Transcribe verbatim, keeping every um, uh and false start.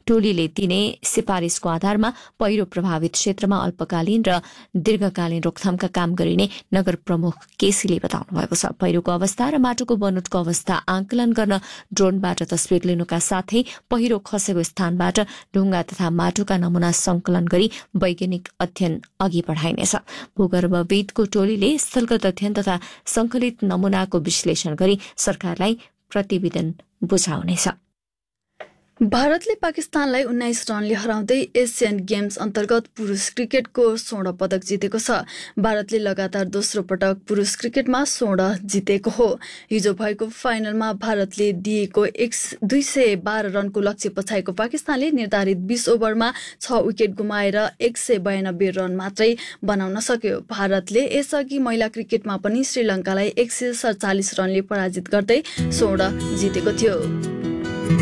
टोलीले दिने सिफारिसको आधारमा पहिरो प्रभावित क्षेत्रमा अल्पकालीन र दीर्घकालीन रोकथामका काम गरिने नगर प्रमुख केसीले बताउनु भएको छ। पहिरोको अवस्था र माटोको बनोटको अवस्था आंकलन गर्न ड्रोनबाट तस्विर लिनुका साथै पहिरो खसेको स्थानबाट ढुङ्गा तथा माटोका नमूना संकलन गरी वैज्ञानिक अध्ययन अघि बढाइनेछ। भूगर्भविदको टोलीले स्थलगत अध्ययन तथा संकलित नमूनाको विश्लेषण गरी सरकारलाई प्रतिवेदन बुझाउनेछ। भारतले पाकिस्तानलाई उन्नाइस रनले हराउँदै एसियन गेम्स अन्तर्गत पुरुष क्रिकेटको स्वर्ण पदक जितेको छ। भारतले लगातार दोस्रो पटक पुरुष क्रिकेटमा स्वर्ण जितेको हो। हिजो भएको फाइनलमा भारतले दिएको एक दुई सय बाह्र रनको लक्ष्य पछाएको पाकिस्तानले निर्धारित बीस ओभरमा छ विकेट गुमाएर एक सय बयानब्बे रन मात्रै बनाउन सक्यो। भारतले यसअघि महिला क्रिकेटमा पनि श्रीलङ्कालाई एक सय सडचालिस रनले पराजित गर्दै स्वर्ण जितेको थियो।